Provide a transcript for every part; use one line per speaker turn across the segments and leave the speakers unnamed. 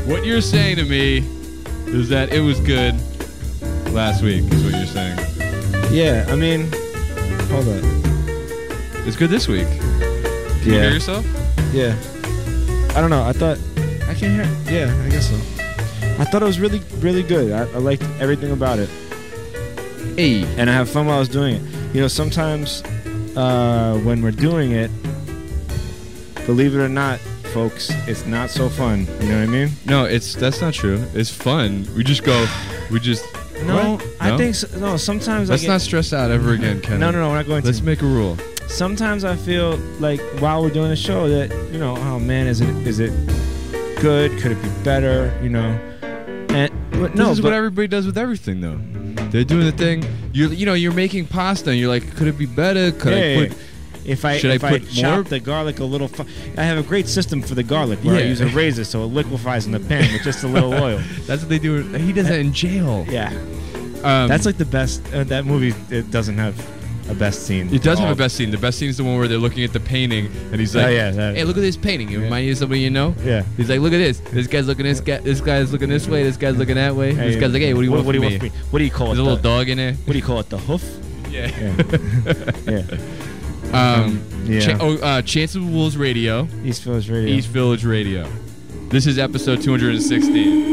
What you're saying to me is that it was good last week, is what you're saying.
Yeah, I mean, hold on.
It's good this week. Can you hear yourself?
Yeah. I don't know. I can't hear. Yeah, I guess so. I thought it was really, really good. I liked everything about it.
Hey.
And I have fun while I was doing it. You know, sometimes when we're doing it, believe it or not, folks, it's not so fun. You know what I mean?
No, that's not true. It's fun. We just go.
No,
what?
I
No?
think so, no. Sometimes
Let's not stress out ever again, Ken.
No, we're not going to.
Let's make a rule.
Sometimes I feel like while we're doing the show that, you know, oh man, is it good? Could it be better? You know, but
This is what everybody does with everything, though. They're doing the thing. You're making pasta, and you're like, could it be better? Could I put?
If I chop the garlic a little, I have a great system for the garlic where I use a razor so it liquefies in the pan with just a little oil.
That's what they do. He does that in jail.
Yeah, that's like the best. That movie, it doesn't have a best scene.
It does have a best scene. The best scene is the one where they're looking at the painting, and he's like, "Hey, look at this painting. It reminds you of somebody you know."
Yeah.
He's like, "Look at this. This guy's looking this guy. This guy's looking this way. This guy's looking that way. This guy's like, hey, what do you want from me?
What do you call it?
There's a little dog in there.
What do you call it? The hoof?
Yeah. Chance of the Wolves Radio.
East Village Radio.
East Village Radio. This is episode 216.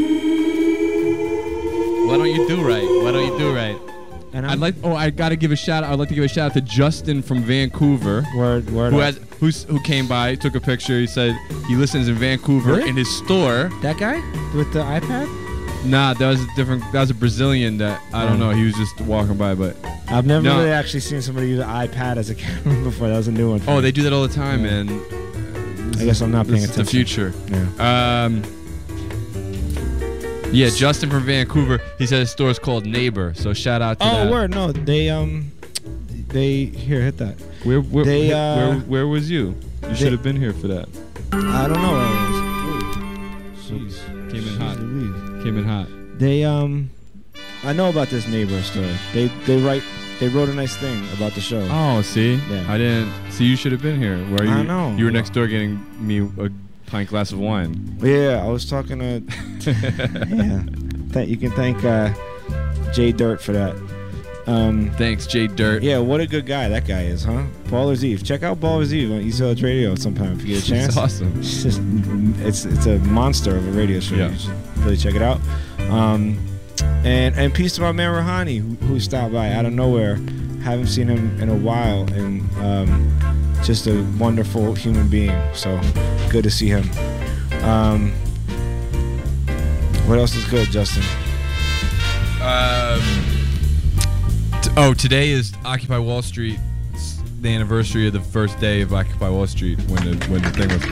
Why don't you do right? And I gotta give a shout out. I'd like to give a shout out to Justin from Vancouver. Who came by, took a picture. He said he listens in Vancouver in his store.
That guy with the iPad?
Nah, that was a Brazilian that I don't know. He was just walking by, but
I've never really actually seen somebody use an iPad as a camera before. That was a new one.
They do that all the time, man.
I guess I'm not paying attention.
It's the future.
Yeah.
Justin from Vancouver. He said his store is called Neighbor. So shout out to that.
Oh, word. No, they here, hit that.
Where was you? You should have been here for that.
I don't know where I was.
Jeez. Came in hot.
They I know about this Neighbor store. They wrote a nice thing about the show.
Oh, see?
Yeah.
I didn't see. You should have been here. Where you?
I know.
You were next door getting me a pint glass of wine.
Yeah, I was talking to. You can thank Jay Dirt for that.
Thanks, Jay Dirt.
Yeah, what a good guy that guy is, huh? Baller's Eve. Check out Baller's Eve on East Village Radio sometime if you get a chance.
It's awesome.
It's a monster of a radio show.
Yeah.
You should really check it out. And peace to my man Rahani who stopped by out of nowhere. Haven't seen him in a while, and just a wonderful human being. So good to see him. What else is good, Justin?
Today is Occupy Wall Street. It's the anniversary of the first day of Occupy Wall Street when the thing was.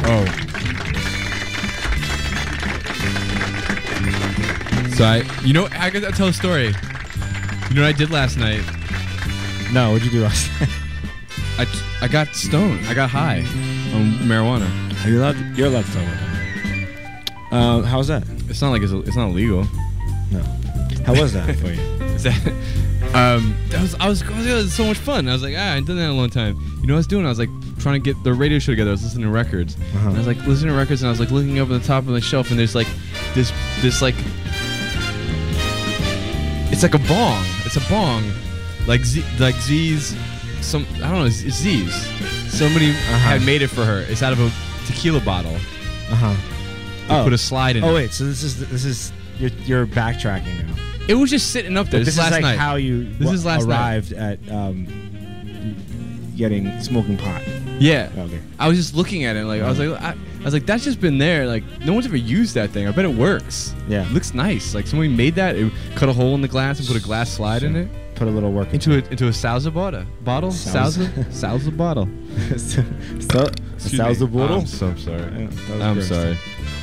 So I gotta tell a story. You know what I did last night?
No, what'd you do last night?
I got stoned. I got high on marijuana.
You're allowed to talk about that. How's that?
It's not not illegal.
No. How was that for you?
It was so much fun. I was like, I ain't done that in a long time. You know what I was doing? I was like trying to get the radio show together. I was listening to records.
Uh-huh.
And I was like listening to records, and I was like looking up at the top of the shelf, and there's like this like it's like a bong. It's a bong, like Z's. I don't know. It's Z's. Somebody had made it for her. It's out of a tequila bottle. They put a slide in it.
Oh wait, so this is you're backtracking now.
It was just sitting up there.
This is
last
like
night.
how you arrived at smoking pot.
Yeah.
Okay.
I was just looking at it like I was like that's just been there. Like no one's ever used that thing. I bet it works.
Yeah.
It looks nice. Like somebody made that. It cut a hole in the glass and put a glass slide in it.
Put a little work
into a Salsa bottle. Salsa bottle.
Salsa bottle.
I'm so sorry.
Yeah,
I'm sorry.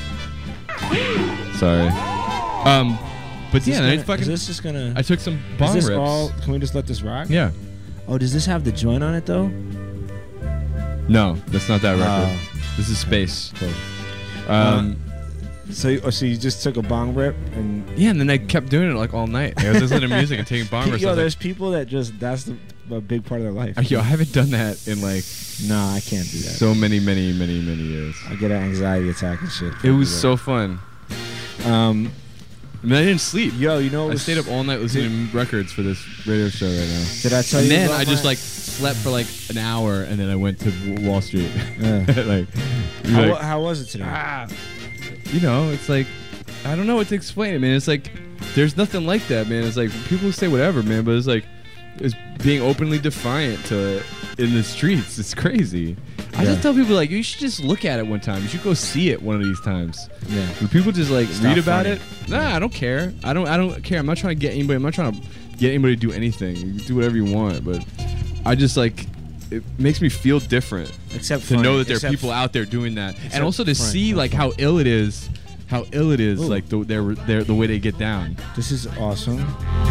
Sorry. But yeah,
is this just gonna?
I took some bong rips.
Can we just let this rock?
Yeah.
Oh, does this have the joint on it though?
No, that's not that record. This is Space.
Cool. So you just took a bong rip and
and then I kept doing it like all night. I was listening to music and taking bong rips.
Yo, there's people that that's a big part of their life.
Yo, I haven't done that in like.
Nah, I can't do that.
So many years.
I get an anxiety attack and shit.
It was so fun. I mean, I didn't sleep.
Yo, you know,
I stayed up all night listening to records for this radio show right now.
Did I tell
and
you?
And then
about
I just like slept for like an hour, and then I went to Wall Street. Yeah.
How was it today?
You know, it's like I don't know what to explain it, man. It's like there's nothing like that, man. It's like people say whatever, man, but it's like it's being openly defiant to in the streets. It's crazy. I just tell people like you should just look at it one time. You should go see it one of these times.
Yeah.
When people just like read about
it.
Nah, I don't care. I don't care. I'm not trying to get anybody. I'm not trying to get anybody to do anything. You can do whatever you want, but I just like it makes me feel different.
Except
to know that there are people out there doing that, and also to see like how ill it is. How ill it is, like the way they get down.
This is awesome.